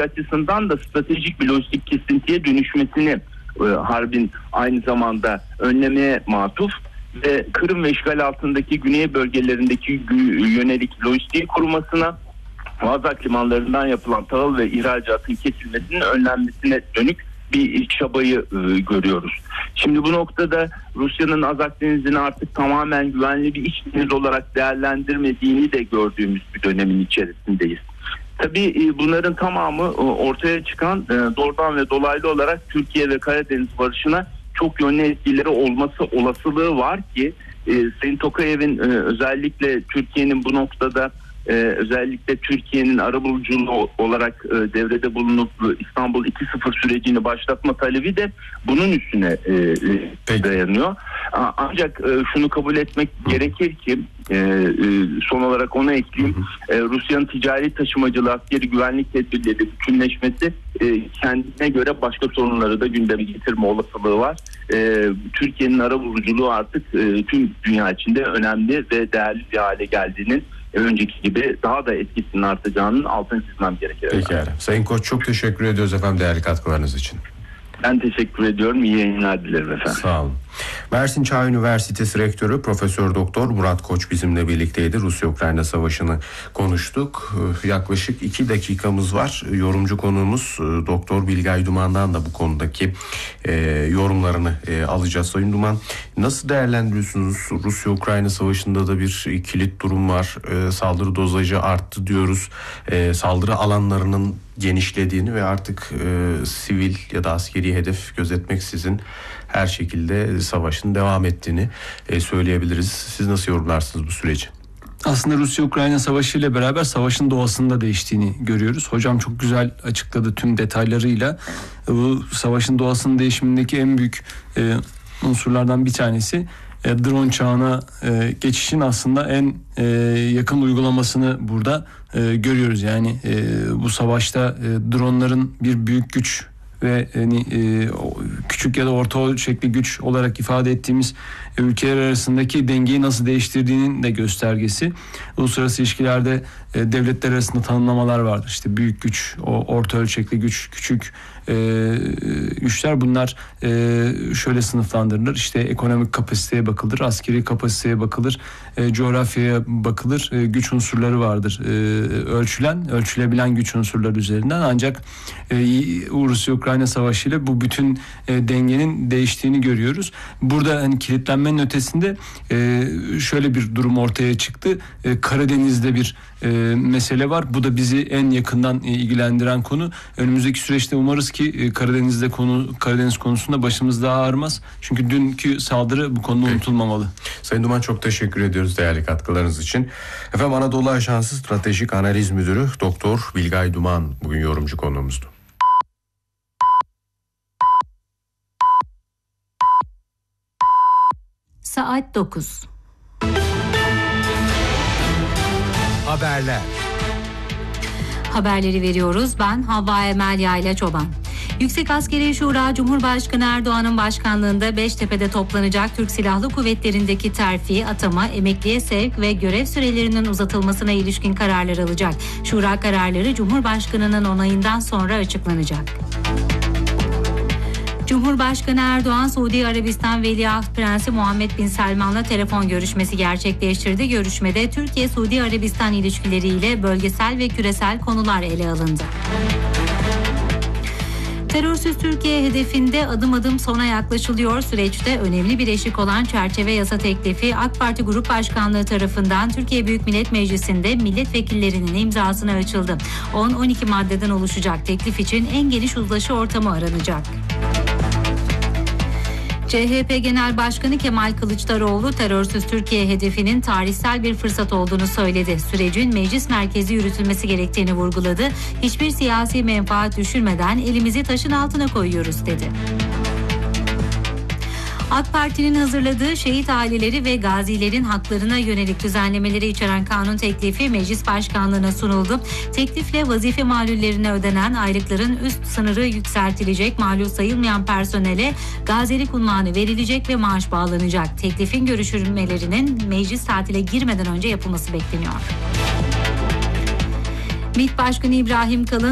Türkiye açısından da stratejik bir lojistik kesintiye dönüşmesini harbin aynı zamanda önlemeye matuf ve Kırım ve işgal altındaki güney bölgelerindeki yönelik lojistiği korumasına, Azak limanlarından yapılan tahıl ve ihracatın kesilmesinin önlenmesine dönük bir çabayı görüyoruz. Şimdi bu noktada Rusya'nın Azak Denizi'ni artık tamamen güvenli bir iç deniz olarak değerlendirmediğini de gördüğümüz bir dönemin içerisindeyiz. Tabii bunların tamamı ortaya çıkan doğrudan ve dolaylı olarak Türkiye ve Karadeniz barışına çok yönlü etkileri olması olasılığı var ki Sayın Tokayev'in özellikle Türkiye'nin bu noktada özellikle Türkiye'nin arabuluculuğu olarak devrede bulunup İstanbul 2.0 sürecini başlatma talebi de bunun üstüne dayanıyor. Ancak şunu kabul etmek gerekir ki son olarak onu ekleyeyim. Rusya'nın ticari taşımacılığı, askeri güvenlik tedbirleri bütünleşmesi kendine göre başka sorunları da gündeme getirme olasılığı var. Türkiye'nin arabuluculuğu artık tüm dünya içinde önemli ve değerli bir hale geldiğinin, önceki gibi daha da etkisinin artacağının altını çizmem gerekir. Peki. Sayın Koç, çok teşekkür ediyoruz efendim değerli katkılarınız için. Ben teşekkür ediyorum. İyi yayınlar dilerim efendim. Sağ olun. Mersin Çağ Üniversitesi Rektörü Profesör Doktor Murat Koç bizimle birlikteydi. Rusya-Ukrayna Savaşı'nı konuştuk. Yaklaşık 2 dakikamız var. Yorumcu konuğumuz Doktor Bilgay Duman'dan da bu konudaki yorumlarını alacağız. Sayın Duman, nasıl değerlendiriyorsunuz? Rusya-Ukrayna Savaşı'nda da bir kilit durum var. Saldırı dozajı arttı diyoruz. Saldırı alanlarının genişlediğini ve artık sivil ya da askeri hedef gözetmeksizin her şekilde savaşın devam ettiğini söyleyebiliriz. Siz nasıl yorumlarsınız bu süreci? Aslında Rusya-Ukrayna Savaşı ile beraber savaşın doğasında değiştiğini görüyoruz. Hocam çok güzel açıkladı tüm detaylarıyla. Bu savaşın doğasının değişimindeki en büyük unsurlardan bir tanesi drone çağına geçişin aslında en yakın uygulamasını burada görüyoruz. Yani bu savaşta dronların bir büyük güç ve küçük ya da orta ölçekli güç olarak ifade ettiğimiz ülkeler arasındaki dengeyi nasıl değiştirdiğinin de göstergesi. Uluslararası ilişkilerde devletler arasında tanımlamalar vardır. İşte büyük güç, orta ölçekli güç, küçük güçler, bunlar şöyle sınıflandırılır. İşte ekonomik kapasiteye bakılır, askeri kapasiteye bakılır, coğrafyaya bakılır. Güç unsurları vardır. Ölçülebilen güç unsurları üzerinden. Ancak Rusya-Ukrayna Savaşı ile bu bütün dengenin değiştiğini görüyoruz. Burada hani kilitlenmenin ötesinde şöyle bir durum ortaya çıktı. Karadeniz'de bir mesele var. Bu da bizi en yakından ilgilendiren konu. Önümüzdeki süreçte umarız ki Karadeniz konusunda başımız daha ağrımaz. Çünkü dünkü saldırı bu konuda unutulmamalı. Sayın Duman, çok teşekkür ediyoruz değerli katkılarınız için. Efendim, Anadolu Ajansı Stratejik Analiz Müdürü Doktor Bilgay Duman bugün yorumcu konuğumuzdu. Saat 9. Haberler. Haberleri veriyoruz. Ben Havva Emel Yayla Çoban. Yüksek Askeri Şura, Cumhurbaşkanı Erdoğan'ın başkanlığında Beştepe'de toplanacak Türk Silahlı Kuvvetleri'ndeki terfi, atama, emekliye sevk ve görev sürelerinin uzatılmasına ilişkin kararlar alacak. Şura kararları Cumhurbaşkanı'nın onayından sonra açıklanacak. Cumhurbaşkanı Erdoğan, Suudi Arabistan Veliaht Prensi Muhammed Bin Selman'la telefon görüşmesi gerçekleştirdi. Görüşmede Türkiye-Suudi Arabistan ilişkileriyle bölgesel ve küresel konular ele alındı. Terörsüz Türkiye hedefinde adım adım sona yaklaşılıyor. Süreçte önemli bir eşik olan çerçeve yasa teklifi AK Parti Grup Başkanlığı tarafından Türkiye Büyük Millet Meclisi'nde milletvekillerinin imzasına açıldı. 10-12 maddeden oluşacak teklif için en geniş uzlaşı ortamı aranacak. CHP Genel Başkanı Kemal Kılıçdaroğlu, terörsüz Türkiye hedefinin tarihsel bir fırsat olduğunu söyledi. Sürecin meclis merkezi yürütülmesi gerektiğini vurguladı. Hiçbir siyasi menfaat düşürmeden elimizi taşın altına koyuyoruz dedi. AK Parti'nin hazırladığı şehit aileleri ve gazilerin haklarına yönelik düzenlemeleri içeren kanun teklifi meclis başkanlığına sunuldu. Teklifle vazife malullerine ödenen aylıkların üst sınırı yükseltilecek, malul sayılmayan personele gazilik unvanı verilecek ve maaş bağlanacak. Teklifin görüşülmelerinin meclis tatile girmeden önce yapılması bekleniyor. MİT Başkanı İbrahim Kalın,